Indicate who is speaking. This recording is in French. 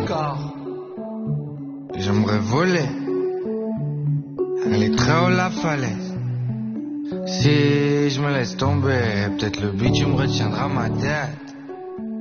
Speaker 1: corps.
Speaker 2: J'aimerais voler, aller très haut la falaise. Si je me laisse tomber, peut-être le bitume retiendra ma tête.